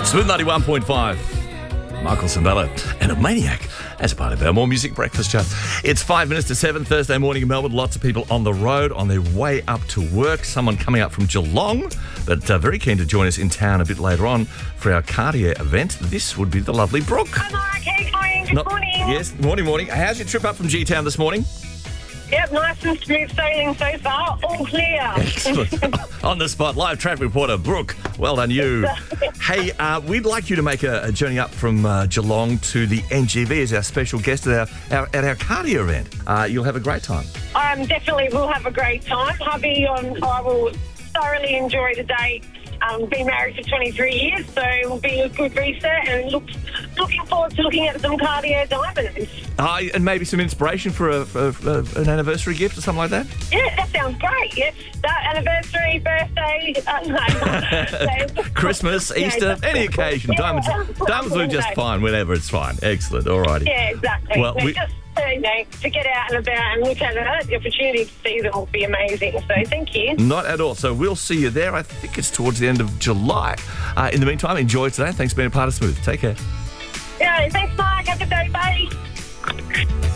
Smooth 91.5. Michael Cimbello and a Maniac as part of our More Music Breakfast Show. It's 5 minutes to 7, Thursday morning in Melbourne. Lots of people on the road on their way up to work. Someone coming up from Geelong, but very keen to join us in town a bit later on for our Cartier event. This would be the lovely Brooke. Hi, Mark. Hey, morning. Good morning. Yes, morning. How's your trip up from G-Town this morning? Yep, nice and smooth sailing so far. All clear. Excellent. On the spot, live traffic reporter Brooke. Well done, you. Hey, we'd like you to make a journey up from Geelong to the NGV as our special guest at our Cartier event. You'll have a great time. Definitely will have a great time. Hubby, I will thoroughly enjoy the day. Been married for 23 years, so it'll be a good reset and looking forward to looking at some Cartier diamonds. And maybe some inspiration for an anniversary gift or something like that? Yeah, that sounds great. Yes, that anniversary, birthday, Christmas, Easter, any occasion. Yeah. Diamonds are just fine, whenever it's fine. Excellent, all righty. Yeah, exactly. Well, to get out and about and look at it, the opportunity to see them will be amazing. So thank you. Not at all. So we'll see you there. I think it's towards the end of July. In the meantime, enjoy today. Thanks for being a part of Smooth. Take care. Yeah, thanks, Mike. Have a good day. Bye.